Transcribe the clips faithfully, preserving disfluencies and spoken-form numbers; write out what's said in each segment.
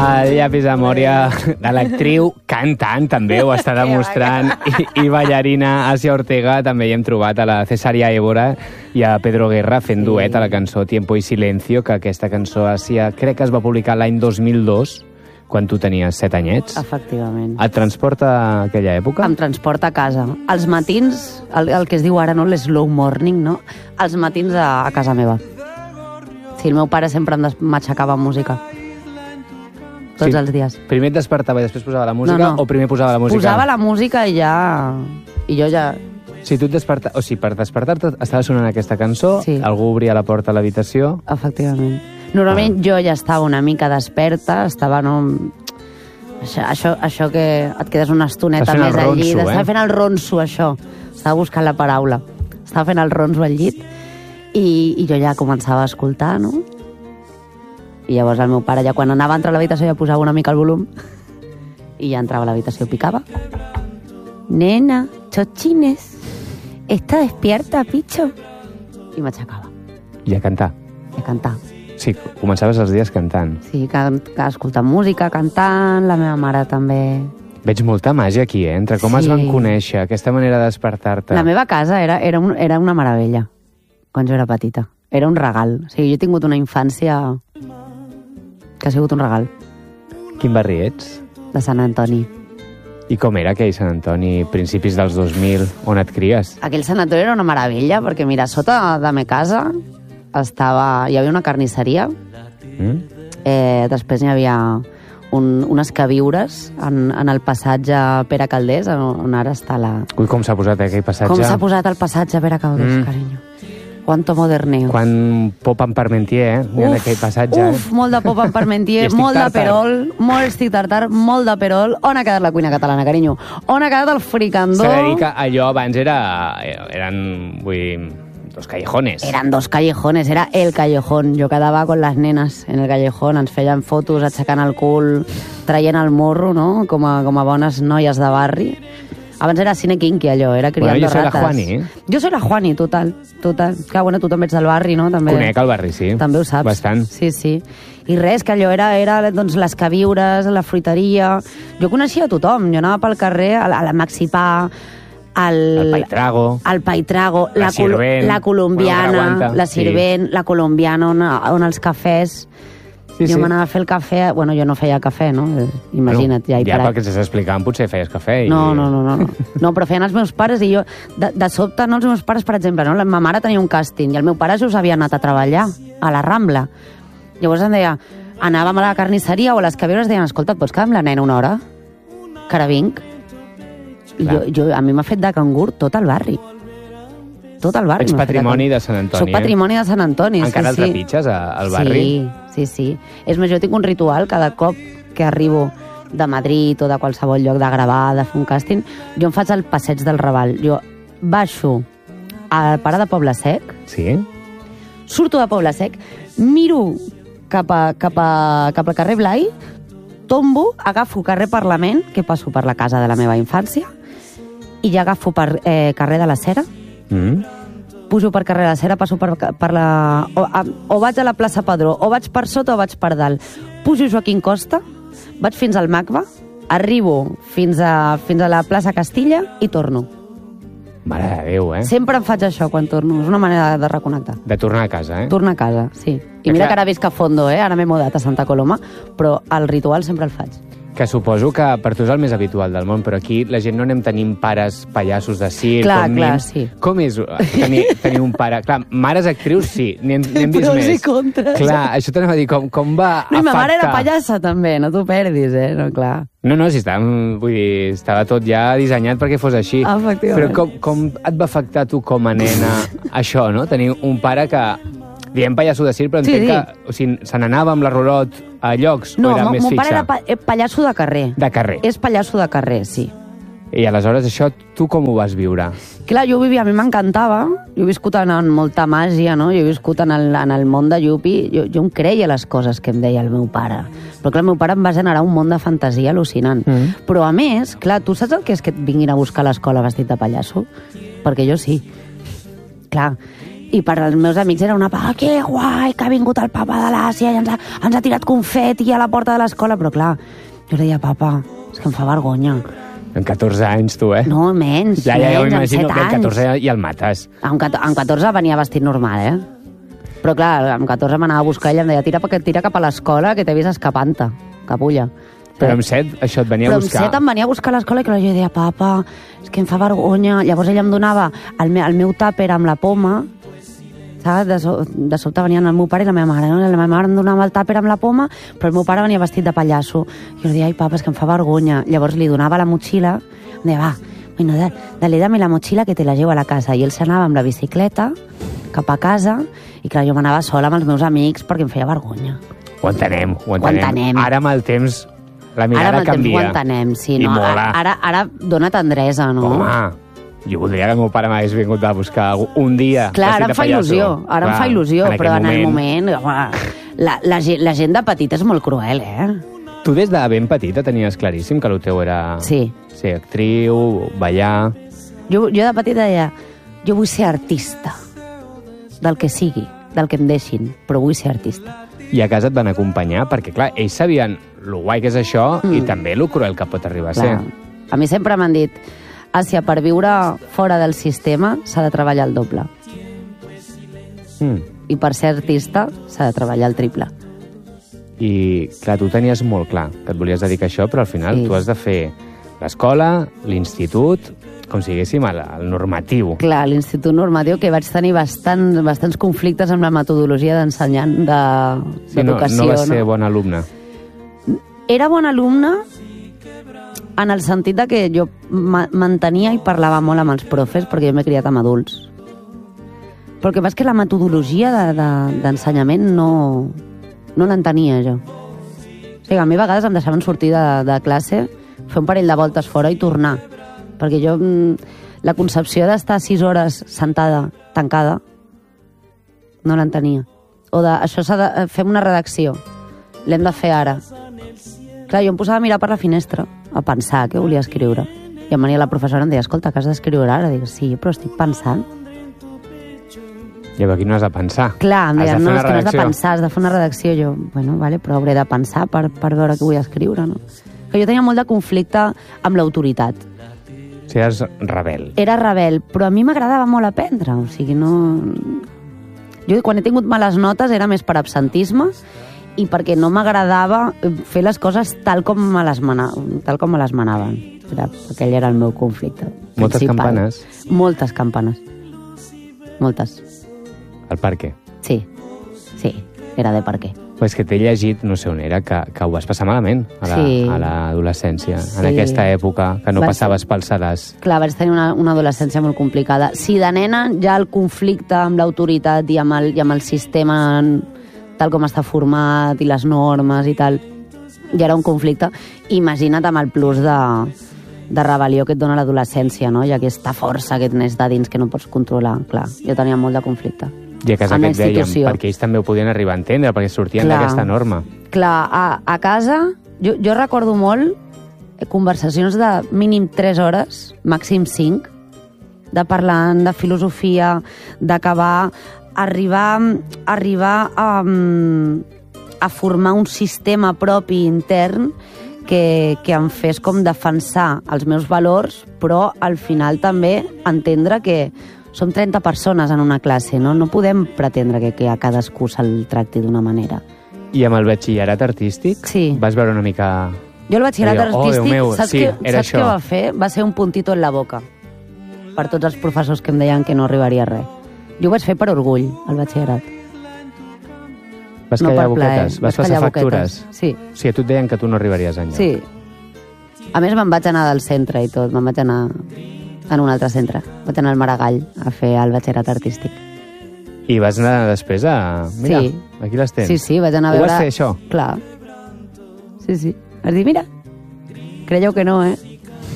El llapis de memòria de l'actriu cantant, també ho està demostrant, i, i ballarina Asia Ortega. També hi hem trobat a la Cesaria Évora i a Pedro Guerra fent sí. duet a la cançó Tiempo y Silencio, que aquesta cançó, Asia, crec que es va publicar l'any dos mil dos, quan tu tenies set anyets. Efectivament. Et transporta a aquella època? Em transporta a casa. Els matins, el, el que es diu ara, no, l'slow morning, no? Els matins a, a casa meva. Sí, el meu pare sempre em m'aixecava amb música. Tots sí. els dies. Primer et despertava i després posava la música, no, no. o primer posava la música? Posava la música i ja... I jo ja... Si tu et desperta... O sigui, per despertar-te estava sonant aquesta cançó, sí. algú obria la porta a l'habitació... Efectivament. Normalment ah. jo ja estava una mica desperta, estava, no... Això, això, això que et quedes una estoneta més al llit. Eh? Estava fent el ronso, això. Estava buscant la paraula. Estava fent el ronso al llit i, i jo ja començava a escoltar, no? I llavors el meu pare, ja quan anava a entrar a l'habitació, ja posava una mica el volum i ja entrava a l'habitació, picava. Nena, chochines, ¿está despierta, picho? I m'aixecava. I a cantar? I a cantar. Sí, començaves els dies cantant. Sí, que, que escoltant música, cantant, la meva mare també. Veig molta màgia aquí, eh? Entre com sí. es van conèixer, aquesta manera de despertar-te. La meva casa era, era, un, era una meravella, quan jo era petita. Era un regal. O sigui, jo he tingut una infància que ha sigut un regal. Quin barri ets? De Sant Antoni. I com era aquell Sant Antoni, principis dels dos mil, on et cries? Aquell Sant Antoni era una meravella, perquè mira, sota de ma casa estava, hi havia una carnisseria, mm? eh, després hi havia un, unes queviures en, en el passatge Pere Calders, on ara està la... Ui, com s'ha posat aquell passatge? Com s'ha posat el passatge Pere Calders, mm. carinyo. Quanto moderneo. Quan pop en Parmentier, eh? Uf, en aquell passatge. Uf, molt de pop en Parmentier, molt tartar. de perol, molt estic tartar, molt de perol. On ha quedat la cuina catalana, carinyo? On ha quedat el fricandó? S'ha de dir que allò abans era... eren, vull dir, dos callejones. Eren dos callejones, era el callejón. Jo quedava con las nenes en el callejón, ens feien fotos aixecant el cul, traient el morro, no?, com a, com a bones noies de barri. Abans era cine kinky, allò, era criando bueno, jo rates. soy la Juani, eh? Jo soy la Juani, total, total. Que, bueno, tu també ets del barri, no? També, conec el barri, sí. També ho saps. Bastant. Sí, sí. I res, que allò era, era doncs, les queviures, la fruiteria... Jo coneixia tothom, jo anava pel carrer, a la, a la Maxipà, al... El Paitrago. El Paitrago, la, la Sirvent. La colombiana, bueno, la Sirvent, sí. La colombiana, on, on els cafès... Sí, jo sí. m'anava a fer el cafè... Bueno, jo no feia cafè, no? Imagina't, bueno, ja hi ja parat. perquè s'està explicant, potser feies cafè i... No, no, no, no. No, però feien els meus pares i jo... De, de sobte, no els meus pares, per exemple, no? La meva mare tenia un càsting i el meu pare just havia anat a treballar a la Rambla. Llavors em deia... Anàvem a la carnisseria o a les queviures deien, escolta, et pots quedar amb la nena una hora? Que ara vinc. I jo, jo, a mi m'ha fet de cangur tot el barri. Tot el barri. Ets patrimoni de Sant Antoni. Soc patrimoni de Sant Antoni, encara sí, sí. el trepitges al barri? Sí, sí, sí. És més, jo tinc un ritual cada cop que arribo de Madrid o de qualsevol lloc de gravar, de fer un càsting, jo em faig el passeig del Raval. Jo baixo al Pare de Poble Sec, sí. Surto de Poble Sec, miro cap, a, cap, a, cap al carrer Blai, tombo, agafo carrer Parlament, que passo per la casa de la meva infància, i ja agafo per eh, carrer de la Cera, mm. pujo per carrer de la Cera, passo per, per la... O, a, o vaig a la plaça Padró, o vaig per sota o vaig per dalt. Pujo Joaquim Costa, vaig fins al Macba, arribo fins a, fins a la plaça Castilla i torno. Mare de Déu, eh? Sempre em faig això quan torno. És una manera de reconnectar. De tornar a casa, eh? Tornar a casa, sí. I que mira clar... que ara visc a Fondo, eh? Ara m'he mudat a Santa Coloma, però el ritual sempre el faig. Que suposo que per tu és el més habitual del món, però aquí la gent no anem tenint pares pallassos de circ, clar, com clar, nims. Sí. Com és tenir, tenir un pare? Clar, mares actrius sí, n'hem vist Pros més. i contres. Clar, això t'anava a dir, com, com va no, afectar... Ma mare era pallassa també, no t'ho perdis, eh? No, clar. No, no, si estava, vull dir, estava tot ja dissenyat perquè fos així. Efectivament. Però com, com et va afectar tu com a nena això, no? Tenir un pare que... Diem pallasso de circ, però sí, entenc sí. que o sigui, se n'anava amb la Rolot a llocs no, o era més fixa? No, mon pare era pa pallasso de carrer. De carrer. És pallasso de carrer, sí. I aleshores això, tu com ho vas viure? Clar, jo vivia, a mi m'encantava, jo he viscut en, en molta màgia, no? Jo he viscut en el, en el món de Yupi, jo, jo em creia les coses que em deia el meu pare. Però clar, el meu pare em va generar un món de fantasia al·lucinant. Mm. Però a més, clar, tu saps el que és que et vinguin a buscar a l'escola vestit de pallasso? Perquè jo sí. Clar. I per als meus amics era una paga, que guai, que ha vingut el papa de l'Àsia i ens ha, ens ha tirat confeti a la porta de l'escola. Però clar, jo li deia, papa, és que em fa vergonya. En catorze anys, tu, eh? No, menys, ja, ja, ja menys, m'imagino amb set que en anys. catorze ja el mates. Amb catorze venia vestit normal, eh? Però clar, amb catorze m'anava a buscar i em deia, tira, tira cap a l'escola, que t'he vist escapant-te, capulla. Però amb set això et venia Però a buscar. Però amb set em venia a buscar a l'escola i clar, jo deia, papa, és que em fa vergonya. Llavors ella em donava el, me, el meu tàper amb la poma, saps? De, so, de sobte venien el meu pare i la meva mare. No? La meva mare em donava el tàper amb la poma, però el meu pare venia vestit de pallasso. I jo deia, ai, papa, és que em fa vergonya. Llavors li donava la motxilla, em deia, va, bueno, dale, dame la mochila que te la llevo a la casa. I ell s'anava amb la bicicleta cap a casa i clar, jo m'anava sola amb els meus amics perquè em feia vergonya. Ho entenem, ho entenem. Ho entenem. Ara amb el temps la mirada ara canvia. Ara amb el temps ho entenem, sí. I No? mola. Ara, ara dona tendresa, no? Home, jo voldria que el meu pare m'hagués vingut a buscar un dia. Clar, ara em fa il·lusió, ara em fa il·lusió, en però en el moment... moment... Home, la, la, gent, la gent de petit és molt cruel, eh? Tu des de ben petita tenies claríssim que el teu era... Sí. Ser actriu, ballar... Jo, jo de petita deia, jo vull ser artista, del que sigui, del que em deixin, però vull ser artista. I a casa et van acompanyar, perquè, clar, ells sabien lo guai que és això mm. i també lo cruel que pot arribar a clar. ser. A mi sempre m'han dit, Àsia, per viure fora del sistema s'ha de treballar el doble. Mm. I per ser artista s'ha de treballar el triple. I, clar, tu tenies molt clar que et volies dedicar a això, però al final sí. tu has de fer l'escola, l'institut, com si diguéssim, el, el normatiu. Clar, l'institut normatiu, que vaig tenir bastant, bastants conflictes amb la metodologia d'ensenyant d'educació. Sí, no, no vas ser no? bon alumne. Era bon alumne en el sentit de que jo mantenia i parlava molt amb els profes, perquè jo m'he criat amb adults. Però el que passa és que la metodologia d'ensenyament de, de, no, no l'entenia jo. O sigui, a mi a vegades em deixaven sortir de, de classe, fer un parell de voltes fora i tornar. Perquè jo, la concepció d'estar sis hores sentada, tancada, no l'entenia. O de, això s'ha de fer una redacció, l'hem de fer ara. Clar, jo em posava a mirar per la finestra, a pensar què volia escriure. I em venia la professora i em deia, escolta, que has d'escriure ara? Dic, sí, però estic pensant. I aquí no has de pensar. Clar, em deia, de no, és que no has de pensar, has de fer una redacció. Jo, bueno, vale, però hauré de pensar per, per veure què vull escriure, no? Que jo tenia molt de conflicte amb l'autoritat. Si eres rebel. Era rebel, però a mi m'agradava molt aprendre, o sigui, no... Jo quan he tingut males notes era més per absentisme i perquè no m'agradava fer les coses tal com me les, mana... tal com me les manaven. Era, aquell era el meu conflicte Moltes principal. campanes? Moltes campanes. Moltes. El parque? Sí, sí, era de parque. Però és que t'he llegit, no sé on era, que, que ho vas passar malament a la, sí. a l'adolescència, sí. en aquesta època, que no vas... passaves pel sedàs. Clar, vaig tenir una, una adolescència molt complicada. Si de nena ja el conflicte amb l'autoritat i, amb el, i amb el sistema tal com està format i les normes i tal, ja era un conflicte. Imagina't amb el plus de, de rebel·lió que et dona l'adolescència, no? I aquesta força que et n'és de dins que no pots controlar. Clar, jo tenia molt de conflicte. I a casa que et dèiem, perquè ells també ho podien arribar a entendre, perquè sortien d'aquesta norma. Clar, a, a casa, jo, jo recordo molt conversacions de mínim tres hores, màxim cinc, de parlar de filosofia, d'acabar, arribar, arribar a, a formar un sistema propi intern que, que em fes com defensar els meus valors, però al final també entendre que som trenta persones en una classe, no? No podem pretendre que, que a cadascú se'l tracti d'una manera. I amb el batxillerat artístic? Sí. Vas veure una mica... Jo el batxillerat oh, artístic, meu, saps, sí, que, saps què va fer? Va ser un puntito en la boca per tots els professors que em deien que no arribaria a res. Jo ho vaig fer per orgull, el batxillerat. Vas no callar boquetes? Plaer. Vas passar factures? Sí. O sigui, a tu et deien que tu no arribaries enlloc. Sí. A més, me'n vaig anar del centre i tot, me'n vaig anar en un altre centre. Vaig anar al Maragall a fer el batxillerat artístic. I vas anar després a... Mira, sí. Aquí les tens. Sí, sí, vaig anar a veure... Ho vas fer, això? Clar. Sí, sí. Vas dir, mira, creieu que no, eh?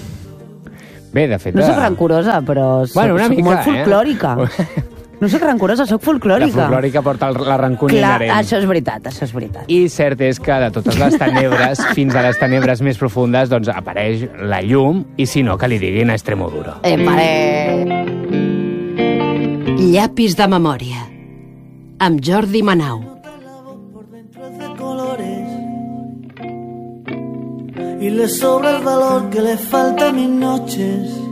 Bé, de fet... No soc rancorosa, però soc, bueno, una soc mica, molt folclòrica. Eh? No soc rancorosa, soc folclòrica. La folclòrica porta la rancúnia Clar, inherent. això és veritat, això és veritat. I cert és que de totes les tenebres, fins a les tenebres més profundes, doncs apareix la llum, i si no, que li diguin a Extremoduro. Eh, pare... Llapis de memòria, amb Jordi Manau. Y le sobra el valor que le falta a mis noches.